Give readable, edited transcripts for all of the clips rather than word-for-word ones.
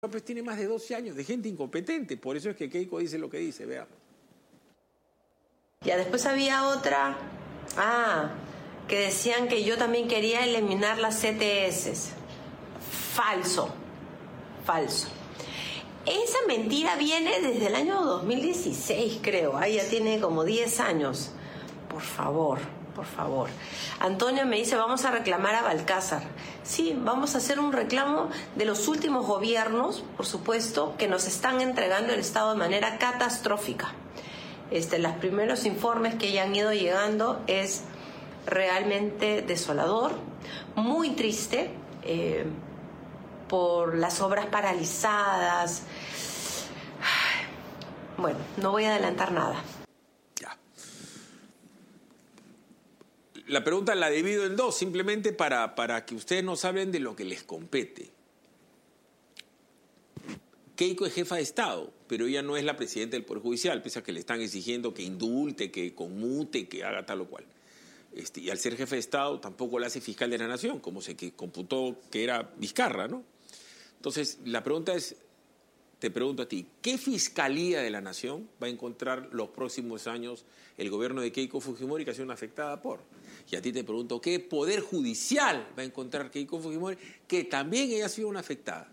pues tiene más de 12 años de gente incompetente. Por eso es que Keiko dice lo que dice, vea. Ya después había otra, que decían que yo también quería eliminar las CTS. Falso. Esa mentira viene desde el año 2016, creo. Ahí ya tiene como 10 años. Por favor. Antonio me dice, vamos a reclamar a Balcázar. Sí, vamos a hacer un reclamo de los últimos gobiernos, por supuesto, que nos están entregando el Estado de manera catastrófica. Los primeros informes que ya han ido llegando es realmente desolador, muy triste, por las obras paralizadas. Bueno, no voy a adelantar nada. Ya. La pregunta la divido en dos, simplemente para que ustedes nos hablen de lo que les compete. Keiko es jefa de Estado, pero ella no es la presidenta del Poder Judicial, pese a que le están exigiendo que indulte, que conmute, que haga tal o cual. Y al ser jefe de Estado tampoco la hace fiscal de la Nación, como se computó que era Vizcarra, ¿no? Entonces, la pregunta es, te pregunto a ti, ¿qué fiscalía de la Nación va a encontrar los próximos años el gobierno de Keiko Fujimori que ha sido una afectada por? Y a ti te pregunto, ¿qué poder judicial va a encontrar Keiko Fujimori que también ella ha sido una afectada?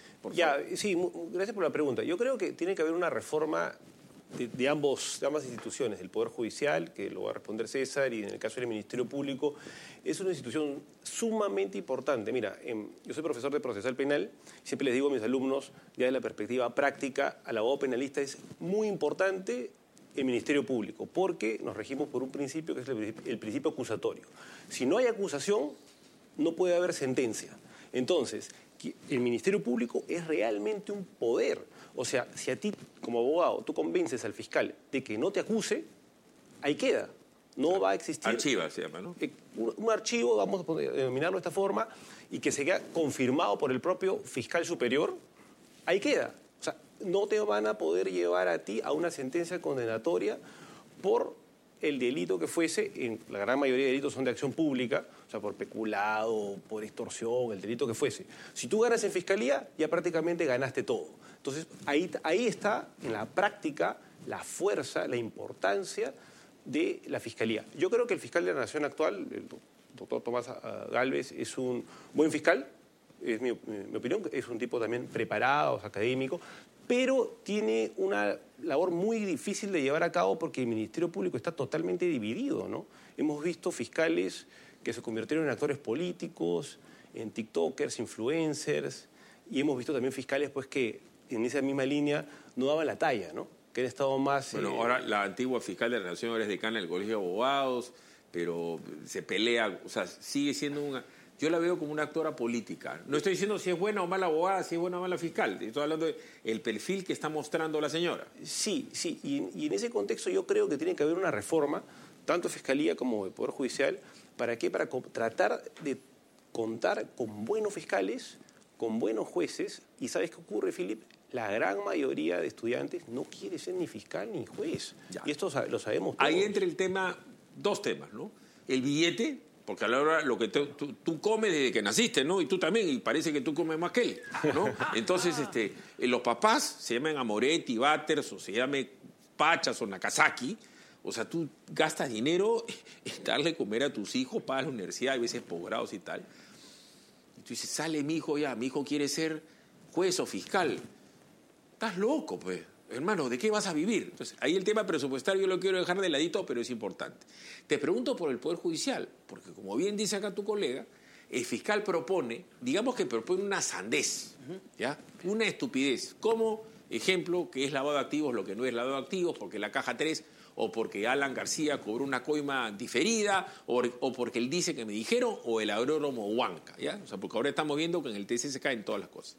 Sí, gracias por la pregunta. Yo creo que tiene que haber una reforma de ambas instituciones. El Poder Judicial, que lo va a responder César, y en el caso del Ministerio Público, es una institución sumamente importante. Mira, yo soy profesor de procesal penal, siempre les digo a mis alumnos, ya desde la perspectiva práctica, al abogado penalista es muy importante el Ministerio Público, porque nos regimos por un principio que es el principio acusatorio. Si no hay acusación, no puede haber sentencia. Entonces, el Ministerio Público es realmente un poder. O sea, si a ti, como abogado, tú convences al fiscal de que no te acuse, ahí queda. No va a existir... Archiva se llama, ¿no? Un archivo, vamos a denominarlo de esta forma, y que se queda confirmado por el propio fiscal superior, ahí queda. O sea, no te van a poder llevar a ti a una sentencia condenatoria por el delito que fuese. En la gran mayoría de delitos son de acción pública, o sea, por peculado, por extorsión, el delito que fuese. Si tú ganas en fiscalía, ya prácticamente ganaste todo. Entonces, ahí está, en la práctica, la fuerza, la importancia de la fiscalía. Yo creo que el fiscal de la Nación actual, el doctor Tomás Gálvez, es un buen fiscal, es mi opinión, es un tipo también preparado, académico, pero tiene una labor muy difícil de llevar a cabo porque el Ministerio Público está totalmente dividido, ¿no? Hemos visto fiscales que se convirtieron en actores políticos, en tiktokers, influencers, y hemos visto también fiscales pues que en esa misma línea no daban la talla, ¿no? Que han estado más... Bueno, ahora la antigua fiscal de la Nación ahora es decana del Colegio de Abogados, pero se pelea, o sea, sigue siendo una... Yo la veo como una actora política. No estoy diciendo si es buena o mala abogada, si es buena o mala fiscal. Estoy hablando del perfil que está mostrando la señora. Sí. Y en ese contexto yo creo que tiene que haber una reforma, tanto de Fiscalía como de Poder Judicial. ¿Para qué? Para tratar de contar con buenos fiscales, con buenos jueces. ¿Y sabes qué ocurre, Philip? La gran mayoría de estudiantes no quiere ser ni fiscal ni juez. Ya. Y esto lo sabemos todos. Ahí entra el tema, dos temas, ¿no? El billete, porque a la hora lo que tú comes desde que naciste, ¿no? Y tú también, y parece que tú comes más que él, ¿no? Entonces, los papás se llaman Amoretti, Batters, o se llame Pachas o Nakazaki. O sea, tú gastas dinero en darle comer a tus hijos, pagas la universidad, a veces posgrados y tal. Y tú dices, sale mi hijo ya, mi hijo quiere ser juez o fiscal. Estás loco, pues. Hermano, ¿de qué vas a vivir? Entonces, ahí el tema presupuestario yo lo quiero dejar de ladito, pero es importante. Te pregunto por el Poder Judicial, porque como bien dice acá tu colega, el fiscal propone, digamos que propone una sandez, ¿ya? Una estupidez. Como ejemplo, que es lavado de activos, lo que no es lavado de activos, porque la caja 3, o porque Alan García cobró una coima diferida, o porque él dice que me dijeron, o el aeródromo Huanca, ¿ya? O sea, porque ahora estamos viendo que en el TC se caen todas las cosas.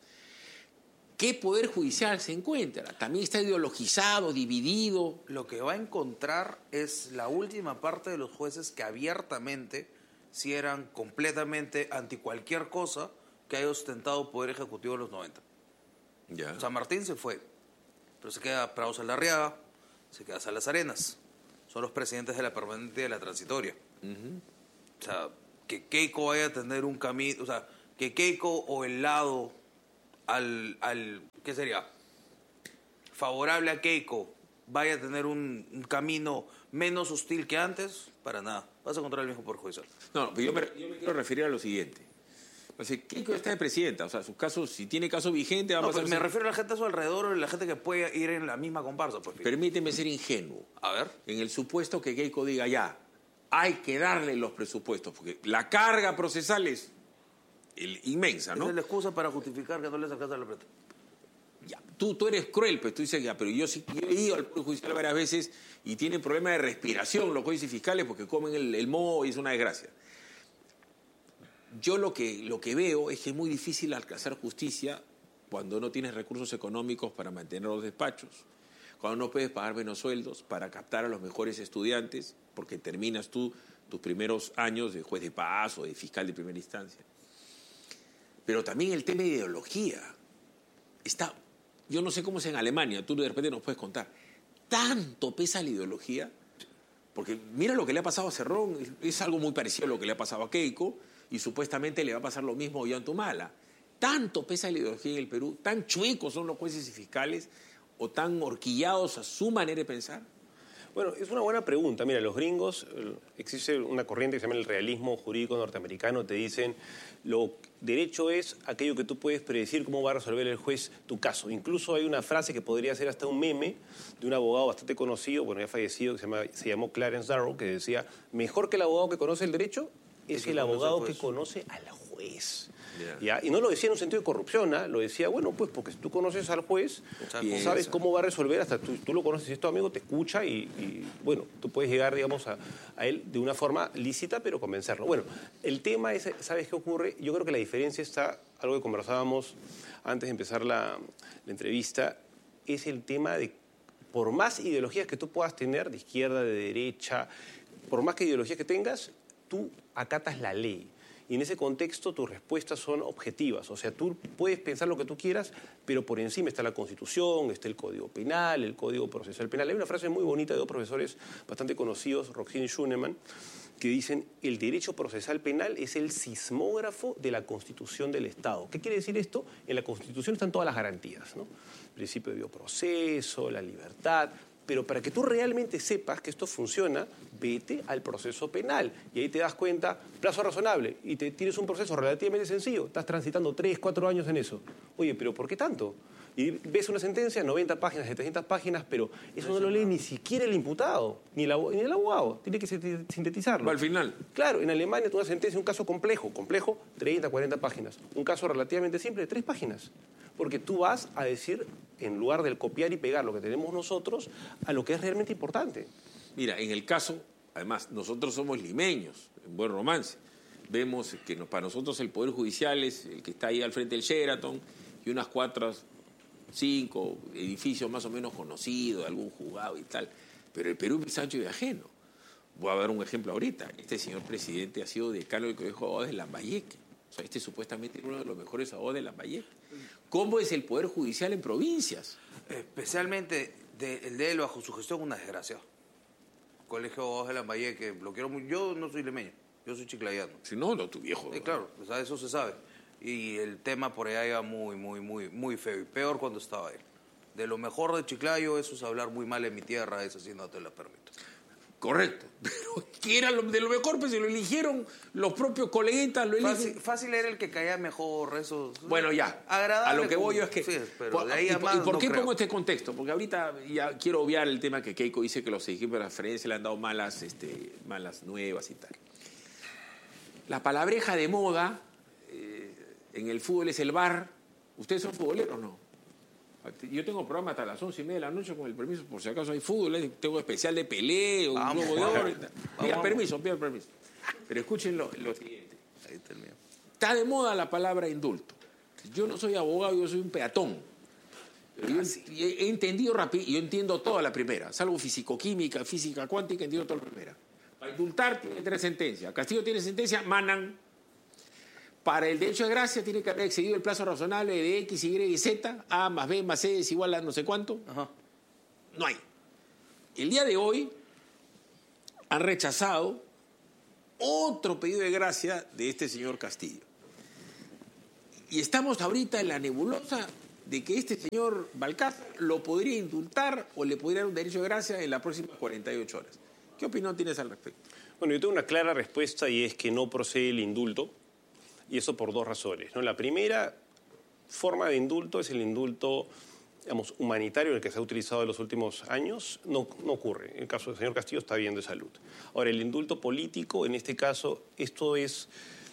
¿Qué poder judicial se encuentra? También está ideologizado, dividido. Lo que va a encontrar es la última parte de los jueces que abiertamente, si eran completamente anti cualquier cosa que haya ostentado Poder Ejecutivo en los 90. Ya. San Martín se fue, pero se queda Prado Saldarriaga, se queda Salas Arenas. Son los presidentes de la permanente y de la transitoria. O sea, que Keiko vaya a tener un camino, o sea, que Keiko o el lado ¿qué sería? Favorable a Keiko, vaya a tener un camino menos hostil que antes, para nada. Vas a encontrar el mismo Poder Judicial. No, pero yo me quiero referir a lo siguiente. O sea, Keiko está de presidenta, o sea, sus casos, si tiene caso vigente, va a No, pasar... pues me refiero a la gente a su alrededor, la gente que puede ir en la misma comparsa. Pues. Permíteme ser ingenuo. A ver. En el supuesto que Keiko diga ya, hay que darle los presupuestos, porque la carga procesal es inmensa, ¿no? Esa es la excusa para justificar que no les alcanza la plata. Ya, tú eres cruel, pues tú dices, ya, pero yo he ido al Poder Judicial varias veces y tienen problemas de respiración los jueces fiscales porque comen el moho y es una desgracia. Yo lo que veo es que es muy difícil alcanzar justicia cuando no tienes recursos económicos para mantener los despachos, cuando no puedes pagar menos sueldos para captar a los mejores estudiantes, porque terminas tú tus primeros años de juez de paz o de fiscal de primera instancia. Pero también el tema de ideología está... Yo no sé cómo es en Alemania, tú de repente nos puedes contar. ¿Tanto pesa la ideología? Porque mira lo que le ha pasado a Cerrón, es algo muy parecido a lo que le ha pasado a Keiko, y supuestamente le va a pasar lo mismo a Ollantumala. ¿Tanto pesa la ideología en el Perú? ¿Tan chuecos son los jueces y fiscales? ¿O tan horquillados a su manera de pensar? Bueno, es una buena pregunta. Mira, los gringos, existe una corriente que se llama el realismo jurídico norteamericano, te dicen, lo derecho es aquello que tú puedes predecir cómo va a resolver el juez tu caso. Incluso hay una frase que podría ser hasta un meme de un abogado bastante conocido, bueno, ya fallecido, que se llamó Clarence Darrow, que decía, mejor que el abogado que conoce el derecho es el abogado que conoce al juez. ¿Ya? Y no lo decía en un sentido de corrupción, ¿eh? Lo decía, bueno, pues porque si tú conoces al juez, sabes cómo va a resolver, hasta tú lo conoces, si es tu amigo, te escucha y bueno, tú puedes llegar, digamos, a él de una forma lícita, pero convencerlo. Bueno, el tema es, ¿sabes qué ocurre? Yo creo que la diferencia está, algo que conversábamos antes de empezar la entrevista, es el tema de, por más ideologías que tú puedas tener, de izquierda, de derecha, por más que ideologías que tengas, tú acatas la ley. Y en ese contexto tus respuestas son objetivas. O sea, tú puedes pensar lo que tú quieras, pero por encima está la Constitución, está el Código Penal, el Código Procesal Penal. Hay una frase muy bonita de dos profesores bastante conocidos, Roxin y Schunemann, que dicen, el derecho procesal penal es el sismógrafo de la Constitución del Estado. ¿Qué quiere decir esto? En la Constitución están todas las garantías, ¿no? El principio de debido proceso, la libertad... Pero para que tú realmente sepas que esto funciona, vete al proceso penal. Y ahí te das cuenta, plazo razonable, y tienes un proceso relativamente sencillo. Estás transitando 3, 4 años en eso. Oye, ¿pero por qué tanto? Y ves una sentencia, 90 páginas, 700 páginas, pero eso no lo lee ni siquiera el imputado, ni el abogado. Tiene que sintetizarlo. Va al final. Claro, en Alemania tú una sentencia, un caso complejo, 30, 40 páginas. Un caso relativamente simple, 3 páginas. Porque tú vas a decir, en lugar del copiar y pegar lo que tenemos nosotros, a lo que es realmente importante. Mira, en el caso, además, nosotros somos limeños, en Buen Romance. Vemos que para nosotros el Poder Judicial es el que está ahí al frente del Sheraton y unas 4, 5 edificios más o menos conocidos, algún juzgado y tal. Pero el Perú es ancho y ajeno. Voy a dar un ejemplo ahorita. Este señor presidente ha sido decano del Colegio de Abogados de Lambayeque. O sea, supuestamente es uno de los mejores abogados de Lambayeque. ¿Cómo es el Poder Judicial en provincias? Especialmente el de él bajo su gestión, una desgracia. Colegio de Abogados de Lambayeque, lo quiero muy... Yo no soy limeño, yo soy chiclayano. Si no, tu viejo. Claro, o sea, eso se sabe. Y el tema por allá iba muy feo. Y peor cuando estaba él. De lo mejor de Chiclayo, eso es hablar muy mal en mi tierra, eso sí no te lo permito. Correcto, pero ¿qué era de lo mejor? Pues se lo eligieron los propios coleguitas. Fácil era el que caía mejor, eso. Bueno, ya. Agradable. A lo que voy yo es que... Sí, pero de ahí a más, ¿Y por qué no pongo creo. este contexto? Porque ahorita ya quiero obviar el tema que Keiko dice que los equipos de referencia le han dado malas nuevas y tal. La palabreja de moda en el fútbol es el VAR. ¿Ustedes son futboleros o no? Yo tengo programa hasta las 11:30 de la noche, con el permiso, por si acaso hay fútbol, tengo especial de Pelé, un Globo de Oro. Pida permiso. Pero escuchen lo siguiente. Ahí está el mío. Está de moda la palabra indulto. Yo no soy abogado, yo soy un peatón. Pero yo he entendido rápido, y yo entiendo toda la primera, salvo fisicoquímica, física cuántica, entiendo toda la primera. Para indultar tiene que tener sentencia. Castillo tiene sentencia, manan. Para el derecho de gracia tiene que haber excedido el plazo razonable de X, Y y Z, A más B más C es igual a no sé cuánto. Ajá. No hay. El día de hoy han rechazado otro pedido de gracia de este señor Castillo. Y estamos ahorita en la nebulosa de que este señor Balcázar lo podría indultar o le podría dar un derecho de gracia en las próximas 48 horas. ¿Qué opinión tienes al respecto? Bueno, yo tengo una clara respuesta y es que no procede el indulto, y eso por dos razones, ¿no? La primera forma de indulto es el indulto, digamos, humanitario, el que se ha utilizado en los últimos años, no ocurre. En el caso del señor Castillo está bien de salud. Ahora, el indulto político, en este caso, esto es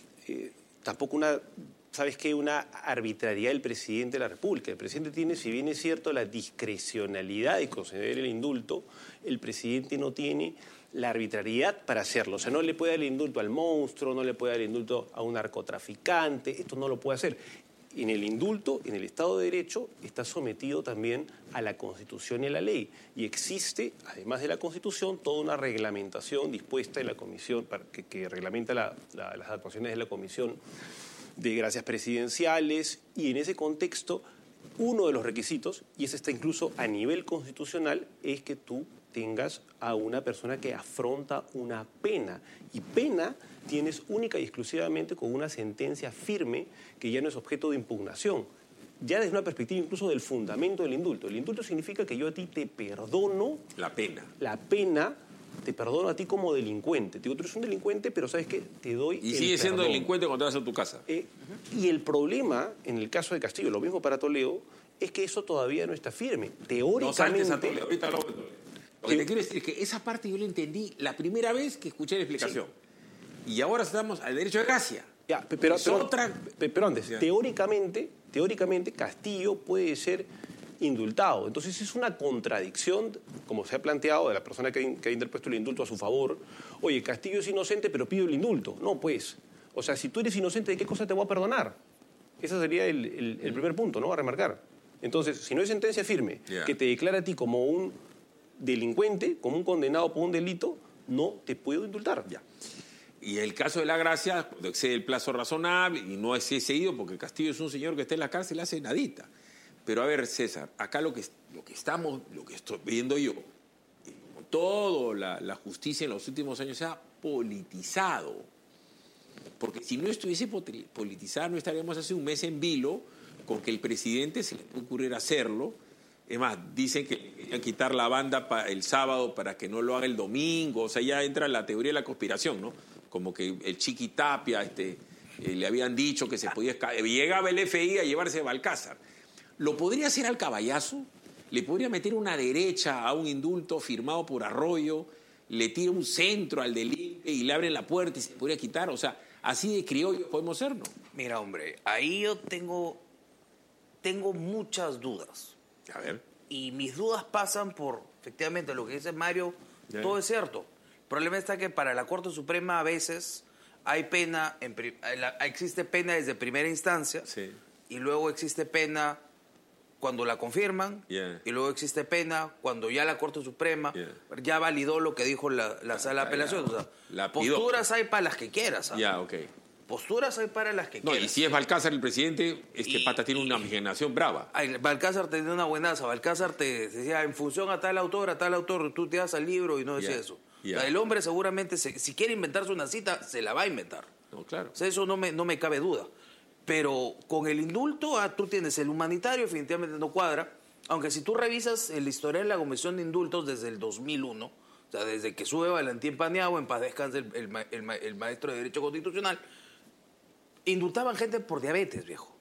tampoco una... ¿Sabes qué? Una arbitrariedad del presidente de la República. El presidente tiene, si bien es cierto, la discrecionalidad de conceder el indulto, el presidente no tiene la arbitrariedad para hacerlo. O sea, no le puede dar el indulto al monstruo, no le puede dar el indulto a un narcotraficante, esto no lo puede hacer. En el indulto, en el Estado de Derecho, está sometido también a la Constitución y a la ley. Y existe, además de la Constitución, toda una reglamentación dispuesta en la Comisión que reglamenta las actuaciones de la Comisión de Gracias Presidenciales, y en ese contexto uno de los requisitos, y ese está incluso a nivel constitucional, es que tú tengas a una persona que afronta una pena, y pena tienes única y exclusivamente con una sentencia firme que ya no es objeto de impugnación, ya desde una perspectiva incluso del fundamento del indulto. El indulto significa que yo a ti te perdono la pena. La pena te perdono a ti como delincuente. Te digo, tú eres un delincuente, pero ¿sabes qué? Te doy y sigue siendo delincuente cuando te vas a tu casa. Y el problema, en el caso de Castillo, lo mismo para Toledo, es que eso todavía no está firme. Teóricamente... No saltes a Toledo, ahorita lo que te quiero decir es que esa parte yo la entendí la primera vez que escuché la explicación. Sí. Y ahora estamos al derecho de gracia. Ya, pero antes, ya. Teóricamente Castillo puede ser indultado. Entonces es una contradicción, como se ha planteado, de la persona que ha interpuesto el indulto a su favor. Oye, Castillo es inocente, pero pido el indulto. No, pues. O sea, si tú eres inocente, ¿de qué cosa te voy a perdonar? Ese sería el primer punto, ¿no? A remarcar. Entonces, si no hay sentencia firme que te declara a ti como un delincuente, como un condenado por un delito, no te puedo indultar. Ya. Y el caso de la gracia, cuando excede el plazo razonable y no es seguido, porque Castillo es un señor que está en la cárcel, hace nadita. Pero a ver, César, acá lo que estoy viendo yo, toda la justicia en los últimos años se ha politizado. Porque si no estuviese politizada, no estaríamos hace un mes en vilo con que el presidente se le puede ocurrir hacerlo. Es más, dicen que le querían quitar la banda el sábado para que no lo haga el domingo. O sea, ya entra la teoría de la conspiración, ¿no? Como que el Chiqui Tapia le habían dicho que se podía... Llegaba el FI a llevarse a Balcázar. ¿Lo podría hacer al caballazo? ¿Le podría meter una derecha a un indulto firmado por Arroyo? ¿Le tira un centro al del INPE y le abren la puerta y se podría quitar? O sea, así de criollo podemos ser, ¿no? Mira, hombre, ahí yo tengo muchas dudas. A ver. Y mis dudas pasan por, efectivamente, lo que dice Mario, todo es cierto. El problema está que para la Corte Suprema a veces hay pena, existe pena desde primera instancia, sí, y luego existe pena cuando la confirman, y luego existe pena cuando ya la Corte Suprema ya validó lo que dijo la Sala de Apelación. O sea, posturas hay para las que quieras. Ya, ok. Posturas hay para las que quieras. Y si es Balcázar el presidente, pata tiene una imaginación brava. Balcázar tenía una buenaza. Balcázar te decía, en función a tal autor, tú te das al libro y no decía eso. O sea, el hombre seguramente, si quiere inventarse una cita, se la va a inventar. No, claro. O sea, eso no me cabe duda. Pero con el indulto, tú tienes el humanitario, definitivamente no cuadra. Aunque si tú revisas el historial de la Comisión de Indultos desde el 2001, o sea, desde que sube Valentín Paniagua, en paz descanse el maestro de Derecho Constitucional, indultaban gente por diabetes, viejo.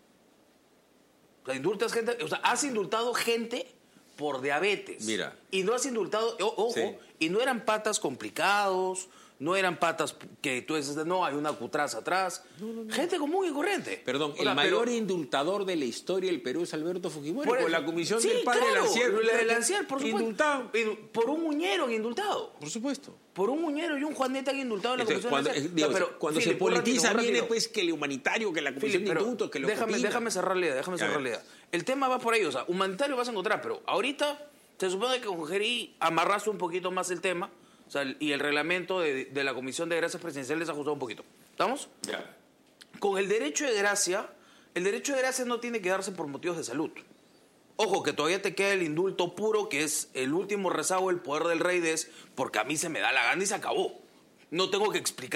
O sea, has indultado gente por diabetes. Mira. Y no has indultado, ojo, sí, y no eran patas complicados, no eran patas que tú dices, no, hay una cutraza atrás. No. Gente común y corriente. Perdón, el mayor indultador de la historia del Perú es Alberto Fujimori, por la comisión del padre de Lancier, por supuesto. Indultado. Por un muñero han indultado. Por supuesto. Por un muñero y un Juanete han indultado en la comisión de Lancier. Cuando se politiza viene pues que el humanitario, que la comisión de indultos, que lo déjame cerrar la idea, El tema va por ahí, o sea, humanitario vas a encontrar, pero ahorita se supone que con Gerí amarraste un poquito más el tema. O sea, y el reglamento de la Comisión de Gracias Presidenciales ajustado un poquito. ¿Estamos? Ya. Con el derecho de gracia no tiene que darse por motivos de salud. Ojo, que todavía te queda el indulto puro, que es el último rezago del poder del rey porque a mí se me da la gana y se acabó. No tengo que explicar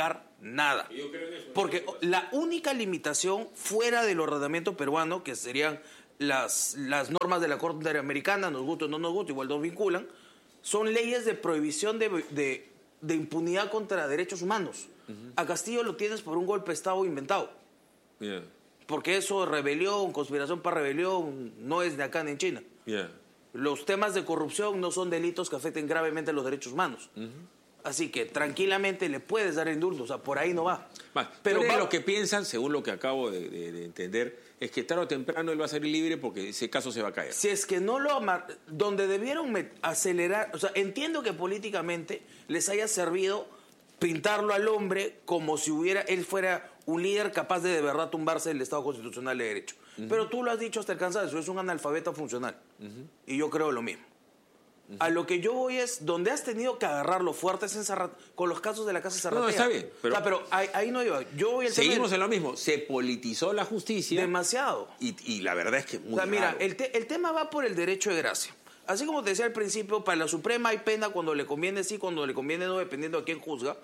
nada. Porque la única limitación fuera del ordenamiento peruano, que serían las normas de la Corte Interamericana, nos gusta o no nos gusta, igual nos vinculan, son leyes de prohibición de impunidad contra derechos humanos. A Castillo lo tienes por un golpe de Estado inventado. Yeah. Porque eso, rebelión, conspiración para rebelión, no es de acá ni en China. Yeah. Los temas de corrupción no son delitos que afecten gravemente los derechos humanos. Así que tranquilamente le puedes dar indulto, o sea, por ahí no va. Pero lo que piensan, según lo que acabo de entender, es que tarde o temprano él va a salir libre porque ese caso se va a caer. Si es que no lo donde debieron acelerar, o sea, entiendo que políticamente les haya servido pintarlo al hombre como si él fuera un líder capaz de verdad tumbarse el Estado constitucional de derecho. Pero tú lo has dicho hasta el cansancio, es un analfabeta funcional. Y yo creo lo mismo. A lo que yo voy es, donde has tenido que agarrarlo fuerte es con los casos de la Casa Zarratea. No, está bien. Pero ahí no iba. Yo voy seguimos en lo mismo. Se politizó la justicia. Demasiado. Y la verdad es que es muy raro. Mira, el tema va por el derecho de gracia. Así como te decía al principio, para la Suprema hay pena cuando le conviene sí, cuando le conviene no, dependiendo a quién juzga.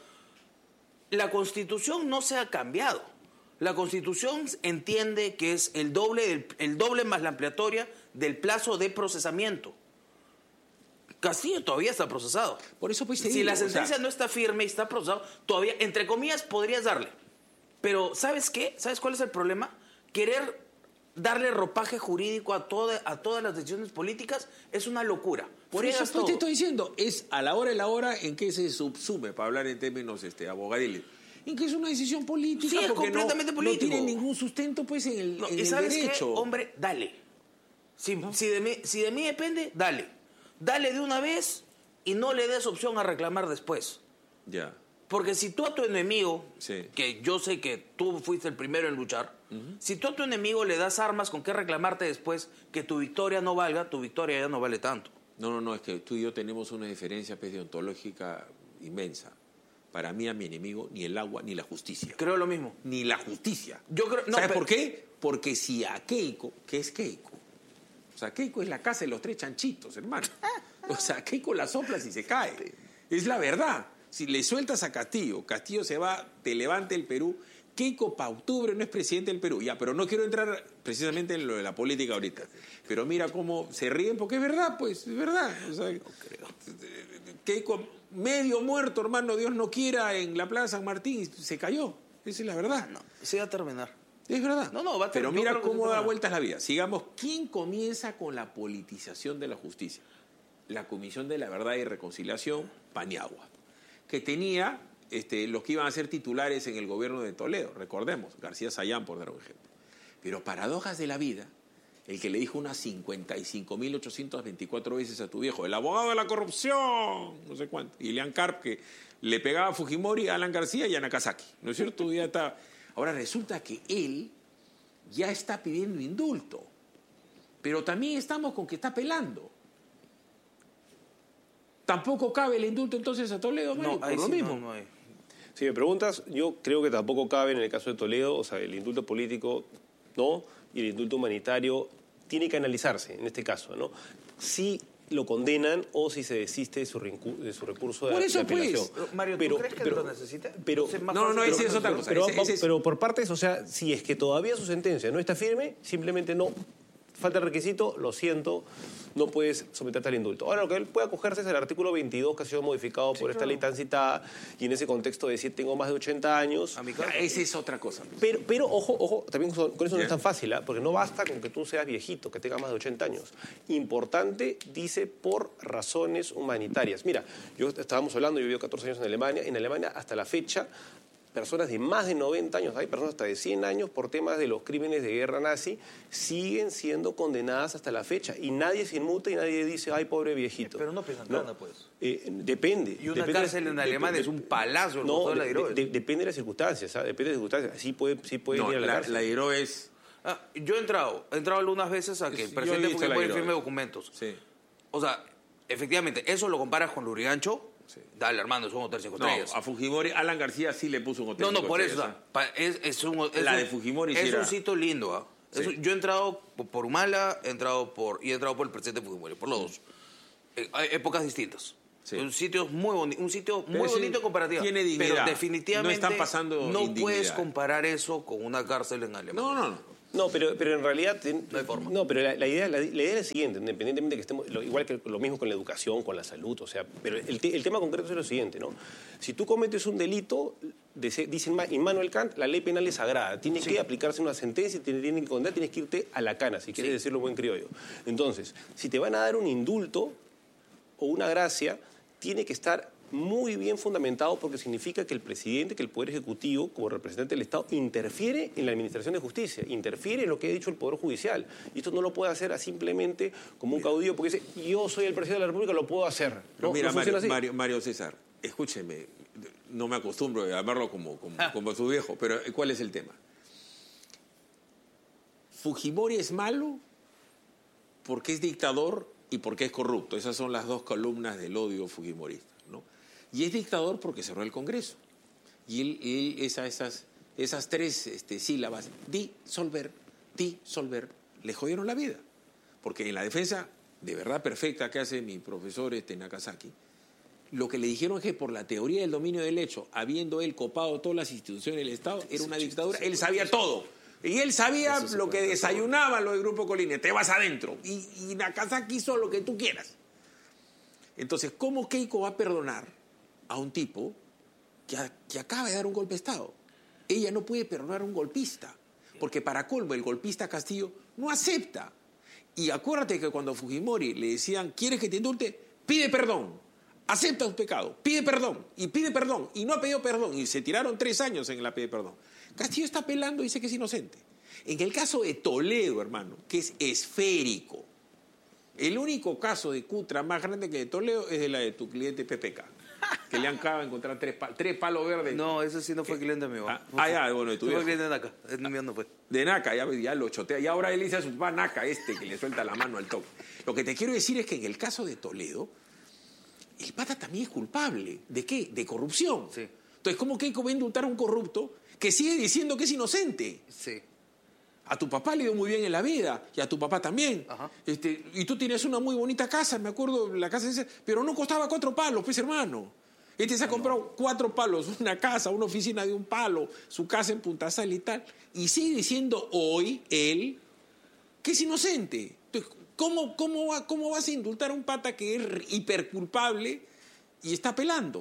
La Constitución no se ha cambiado. La Constitución entiende que es el doble más la ampliatoria del plazo de procesamiento. Castillo todavía está procesado. Por eso pues si la sentencia no está firme y está procesado, todavía, entre comillas, podrías darle. Pero ¿sabes qué? ¿Sabes cuál es el problema? Querer darle ropaje jurídico a todas las decisiones políticas es una locura. Por eso pues te estoy diciendo, es a la hora y la hora en que se subsume, para hablar en términos abogadiles, en que es una decisión política. Sí, es porque completamente político. No tiene ningún sustento pues en el, ¿Y sabes derecho. qué? Hombre, dale. Si de mí depende, dale. Dale de una vez y no le des opción a reclamar después. Ya. Porque si tú a tu enemigo, sí, que yo sé que tú fuiste el primero en luchar, si tú a tu enemigo le das armas con qué reclamarte después, que tu victoria no valga, tu victoria ya no vale tanto. No, es que tú y yo tenemos una diferencia pues, deontológica inmensa. Para mí, a mi enemigo, ni el agua ni la justicia. Creo lo mismo. Ni la justicia. Yo creo, ¿Sabes por qué? Porque si a Keiko, ¿qué es Keiko? O sea, Keiko es la casa de los tres chanchitos, hermano. O sea, Keiko la soplas y se cae. Es la verdad. Si le sueltas a Castillo, Castillo se va, te levanta el Perú. Keiko para octubre no es presidente del Perú. Ya, pero no quiero entrar precisamente en lo de la política ahorita. Pero mira cómo se ríen, porque es verdad, pues, es verdad. O sea, no creo. Keiko medio muerto, hermano, Dios no quiera, en la Plaza San Martín, se cayó. Esa es la verdad. No, se va a terminar. Es verdad. No, va a pero mira cómo da vueltas la vida. Sigamos, ¿quién comienza con la politización de la justicia? La Comisión de la Verdad y Reconciliación, Paniagua, que tenía los que iban a ser titulares en el gobierno de Toledo, recordemos, García Sayán, por dar un ejemplo. Pero paradojas de la vida, el que le dijo unas 55.824 veces a tu viejo, el abogado de la corrupción, no sé cuánto, y Leán Carp, que le pegaba a Fujimori, a Alan García y a Nakazaki, ¿no es cierto? Ya está. Ahora resulta que él ya está pidiendo indulto, pero también estamos con que está apelando. ¿Tampoco cabe el indulto entonces a Toledo, Mario? No, por lo mismo. No hay. Si me preguntas, yo creo que tampoco cabe en el caso de Toledo, o sea, el indulto político no, y el indulto humanitario tiene que analizarse en este caso, ¿no? Si lo condenan o si se desiste de su recurso de apelación. Pues, Mario, ¿tú crees que lo necesita? No, ese es otra cosa. Pero por partes, o sea, si es que todavía su sentencia no está firme, simplemente no. Falta el requisito, lo siento, no puedes someterte al indulto. Ahora, lo que él puede acogerse es el artículo 22, que ha sido modificado por esta ley tan citada, y en ese contexto de decir tengo más de 80 años. Esa es otra cosa. Pero ojo, también con eso no es tan fácil, ¿eh? Porque no basta con que tú seas viejito, que tengas más de 80 años. Importante, dice, por razones humanitarias. Mira, estábamos hablando, yo vivo 14 años en Alemania. En Alemania, hasta la fecha, personas de más de 90 años, hay personas hasta de 100 años por temas de los crímenes de guerra nazi, siguen siendo condenadas hasta la fecha. Y nadie se inmuta y nadie dice, ay, pobre viejito. Pero no piensan nada, pues. Depende. Y una cárcel en Alemania es un palacio. No, depende de las circunstancias, ¿sabes? Depende de las circunstancias. Sí puede ir a la cárcel. La Iro es... yo he entrado algunas veces a que el presidente Fujimori firme documentos. Sí. O sea, efectivamente, eso lo comparas con Lurigancho. Sí. Dale, hermano, es un hotel 5 estrellas. A Fujimori, Alan García sí le puso un hotel 5 por estrellas. eso. De Fujimori es un sitio lindo. Sí. Yo he entrado por Humala, he entrado por el presidente Fujimori, por los dos. Épocas distintas. Sí. Un sitio muy bonito Pero comparativo. tiene dignidad. Pero definitivamente No están pasando no indignidad. puedes comparar eso con una cárcel en Alemania. No. No, pero en realidad... No hay forma. No, pero la idea es la siguiente, independientemente de que estemos... igual que lo mismo con la educación, con la salud, o sea... Pero el tema concreto es lo siguiente, ¿no? Si tú cometes un delito, dice Immanuel Kant, la ley penal es sagrada. Tiene que aplicarse una sentencia, tiene que condenar, tienes que irte a la cana, si quieres decirlo buen criollo. Entonces, si te van a dar un indulto o una gracia, tiene que estar muy bien fundamentado porque significa que el presidente, que el Poder Ejecutivo, como representante del Estado, interfiere en la administración de justicia, interfiere en lo que ha dicho el Poder Judicial. Y esto no lo puede hacer simplemente como un caudillo porque dice, yo soy el presidente de la República, lo puedo hacer. Pero No, mira, no funciona así. Mario César, escúcheme, no me acostumbro a llamarlo como su viejo, pero ¿cuál es el tema? Fujimori es malo porque es dictador y porque es corrupto. Esas son las dos columnas del odio fujimorista, ¿no? Y es dictador porque cerró el Congreso. Y él esas tres sílabas, disolver, le jodieron la vida. Porque en la defensa de verdad perfecta que hace mi profesor Nakazaki, lo que le dijeron es que por la teoría del dominio del hecho, habiendo él copado todas las instituciones del Estado, era una dictadura, él sabía todo. Y él sabía lo que desayunaba lo del Grupo Colina, te vas adentro. Y Nakazaki hizo lo que tú quieras. Entonces, ¿cómo Keiko va a perdonar a un tipo que acaba de dar un golpe de Estado? Ella no puede perdonar a un golpista, porque para colmo el golpista Castillo no acepta. Y acuérdate que cuando a Fujimori le decían, ¿quieres que te indulte? Pide perdón, acepta tu pecado, pide perdón, y no ha pedido perdón, y se tiraron 3 años en la pide perdón. Castillo está apelando y dice que es inocente. En el caso de Toledo, hermano, que es esférico, el único caso de Cutra más grande que de Toledo es de la de tu cliente PPK, que le han acabado de encontrar 3 palos verdes. No, ese sí no fue cliente mío. Ya, bueno, de tu fue viejo. cliente de Naka. El mío no fue. De Naka, ya lo chotea. Y ahora él dice a su papá Naka, que le suelta la mano al toque. Lo que te quiero decir es que en el caso de Toledo, el pata también es culpable. ¿De qué? De corrupción. Sí. Entonces, ¿cómo Keiko va a indultar a un corrupto que sigue diciendo que es inocente? Sí. A tu papá le dio muy bien en la vida, y a tu papá también. Ajá. Y tú tienes una muy bonita casa, me acuerdo, la casa esa, pero no costaba 4 palos, pues, hermano. Se ha comprado 4 palos, una casa, una oficina de 1 palo, su casa en Punta Sal y tal. Y sigue diciendo hoy él que es inocente. Entonces, ¿cómo vas a indultar a un pata que es hiperculpable y está apelando?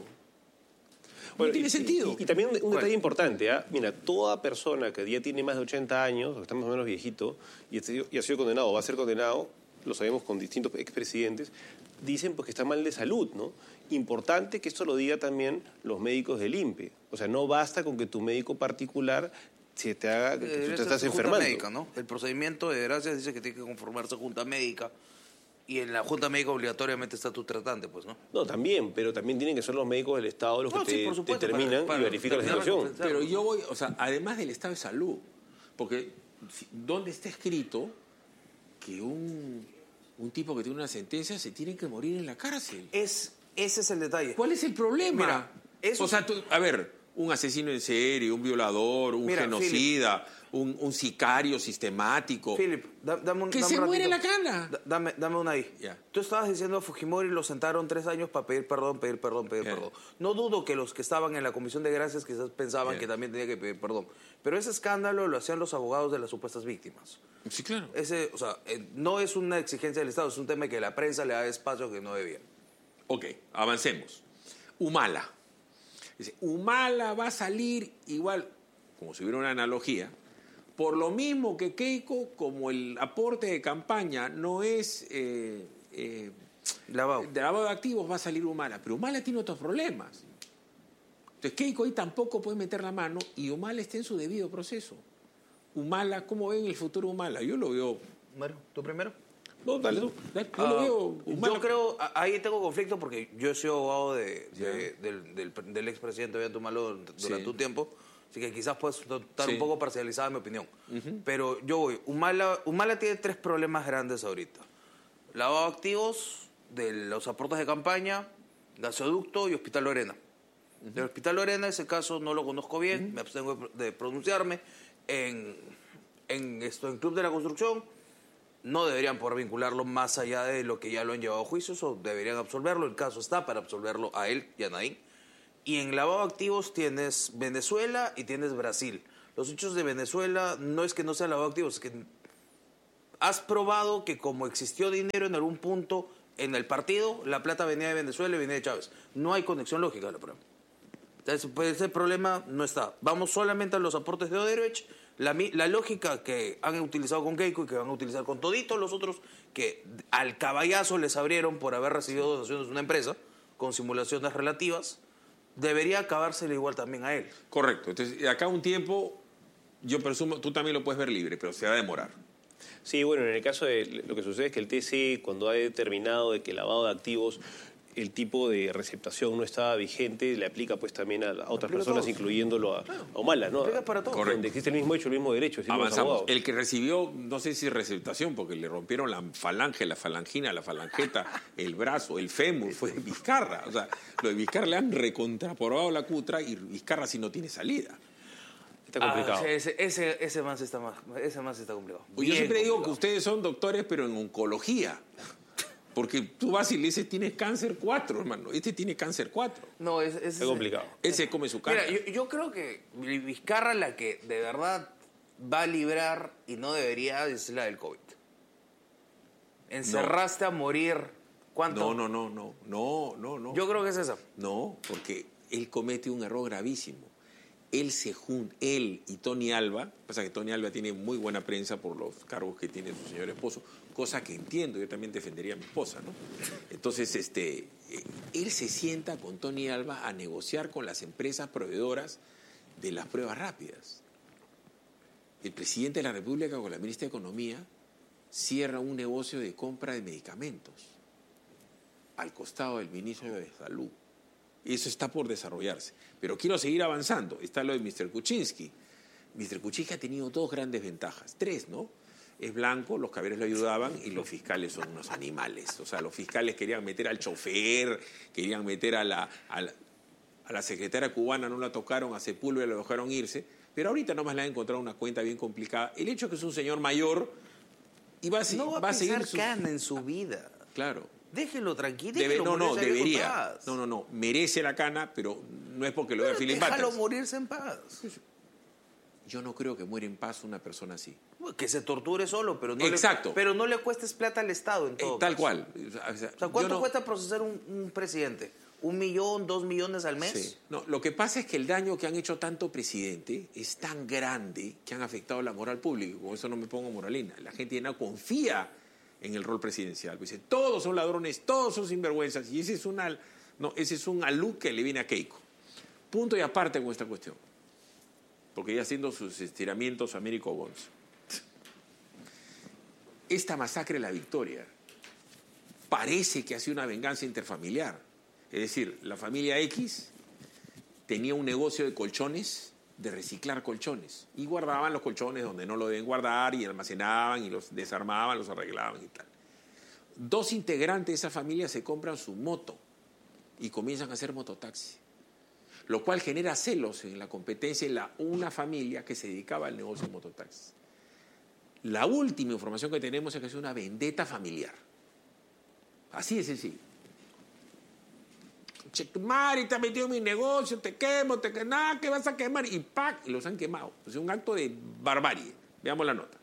No tiene sentido. Y también un detalle importante, ¿ah? Mira, toda persona que ya tiene más de 80 años, o que está más o menos viejito, y ha sido condenado o va a ser condenado, lo sabemos con distintos expresidentes, dicen pues que está mal de salud, ¿no? Importante que esto lo diga también los médicos del INPE. O sea, no basta con que tu médico particular se te haga que tú te estás enfermando. Médica, ¿no? El procedimiento de gracias dice que tiene que conformarse junta médica. Y en la junta médica obligatoriamente está tu tratante, pues, ¿no? No, también, pero también tienen que ser los médicos del Estado los que por te supuesto, determinan y verifican la situación. Pero yo voy, o sea, además del estado de salud, porque ¿dónde está escrito que un tipo que tiene una sentencia se tiene que morir en la cárcel? Ese es el detalle. ¿Cuál es el problema? Mira, eso... O sea, a ver, un asesino en serie, un violador, un genocida, un sicario sistemático. Philip, dame un que dame se un muere en la ratito. cana. Dame una ahí. Ya. Tú estabas diciendo a Fujimori lo sentaron 3 años para pedir perdón. No dudo que los que estaban en la Comisión de Gracias quizás pensaban que también tenía que pedir perdón. Pero ese escándalo lo hacían los abogados de las supuestas víctimas. Sí, claro. O sea, no es una exigencia del Estado, es un tema que la prensa le da espacio que no debía. Ok, avancemos. Humala. Dice, Humala va a salir igual, como si hubiera una analogía, por lo mismo que Keiko, como el aporte de campaña no es Lavado. de lavado de activos, va a salir Humala. Pero Humala tiene otros problemas. Entonces Keiko ahí tampoco puede meter la mano y Humala está en su debido proceso. Humala, ¿cómo ven el futuro Humala? Yo lo veo... Bueno, ¿tú primero? No, dale tú. Yo lo veo Humala. Yo creo, ahí tengo conflicto porque yo he sido abogado del expresidente Ollanta Humala durante un tiempo, así que quizás puedes estar un poco parcializada mi opinión. Pero yo voy, Humala tiene 3 problemas grandes ahorita. Lavado de activos, de los aportes de campaña, gasoducto y Hospital Lorena. Del Hospital Lorena, ese caso no lo conozco bien, me abstengo de pronunciarme. En Club de la Construcción no deberían poder vincularlo más allá de lo que ya lo han llevado a juicios o deberían absolverlo. El caso está para absolverlo a él y a Naín. Y en lavado de activos tienes Venezuela y tienes Brasil. Los hechos de Venezuela no es que no sea lavado de activos, es que has probado que como existió dinero en algún punto en el partido, la plata venía de Venezuela y venía de Chávez. No hay conexión lógica, la prueba. Entonces, pues, ese problema no está. Vamos solamente a los aportes de Odebrecht. La lógica que han utilizado con Keiko y que van a utilizar con toditos los otros, que al caballazo les abrieron por haber recibido donaciones de una empresa con simulaciones relativas, debería acabársele igual también a él. Correcto. Entonces, acá un tiempo, yo presumo, tú también lo puedes ver libre, pero se va a demorar. Sí, bueno, en el caso de lo que sucede es que el TC, cuando ha determinado de que el lavado de activos, el tipo de receptación no estaba vigente, le aplica pues también a otras personas, todos. incluyéndolo a Humala, ¿no? Aplica para todos. Correcto. Donde existe el mismo hecho, el mismo derecho. decir, los Avanzamos. abogados. El que recibió, no sé si receptación, porque le rompieron la falange, la falangina, la falangeta, el brazo, el fémur, fue Vizcarra. O sea, lo de Vizcarra le han recontraporado la cutra y Vizcarra sí no tiene salida. Está complicado. Sí, ese más está complicado. Yo Bien siempre digo que complicado. ustedes son doctores, pero en oncología. Porque tú vas y le dices, tienes cáncer 4, hermano. Este tiene cáncer 4. No, Está complicado. Ese come su carne. Mira, yo creo que Vizcarra la que de verdad va a librar y no debería es la del COVID. Encerraste a morir. ¿Cuánto? No. Yo creo que es esa. No, porque él comete un error gravísimo. Él y Tony Alva, pasa que Tony Alva tiene muy buena prensa por los cargos que tiene su señor esposo, cosa que entiendo, yo también defendería a mi esposa, ¿no? Entonces, él se sienta con Tony Alva a negociar con las empresas proveedoras de las pruebas rápidas. El presidente de la República con la ministra de Economía cierra un negocio de compra de medicamentos al costado del ministro de Salud. Eso está por desarrollarse. Pero quiero seguir avanzando. Está lo de Mr. Kuczynski. Mr. Kuczynski ha tenido 2 grandes ventajas. 3, ¿no? Es blanco, los caballeros le ayudaban y los fiscales son unos animales. O sea, los fiscales querían meter al chofer, querían meter a la secretaria cubana, no la tocaron, a Sepúlveda lo dejaron irse. Pero ahorita nomás le han encontrado una cuenta bien complicada. El hecho es que es un señor mayor y va a seguir pisar cana en su vida. Claro. Déjelo tranquilo. Debería. No. Merece la cana, pero no es porque lo vea Philip Butters. Déjalo morirse en paz. Yo no creo que muera en paz una persona así. Que se torture solo, pero no, Exacto. pero no le cuestes plata al Estado en todo Tal caso. cual. O sea, ¿cuánto cuesta procesar un presidente? ¿1 millón, 2 millones al mes? Sí. No, lo que pasa es que el daño que han hecho tanto presidente es tan grande que han afectado la moral pública. Con eso no me pongo moralina. La gente ya no confía en el rol presidencial. Dice, todos son ladrones, todos son sinvergüenzas. Y ese es un alú que le viene a Keiko. Punto y aparte con esta cuestión. Porque ya haciendo sus estiramientos Américo Gons. Esta masacre de La Victoria parece que ha sido una venganza interfamiliar. Es decir, la familia X tenía un negocio de colchones, de reciclar colchones. Y guardaban los colchones donde no lo deben guardar y almacenaban y los desarmaban, los arreglaban y tal. 2 integrantes de esa familia se compran su moto y comienzan a hacer mototaxi. Lo cual genera celos en la competencia en una familia que se dedicaba al negocio de mototaxi. La última información que tenemos es que es una vendetta familiar. Así de sencillo. Che, tu madre te ha metido en mi negocio, te quemo, nada, que vas a quemar. Y ¡pac! Y los han quemado. Es un acto de barbarie. Veamos la nota.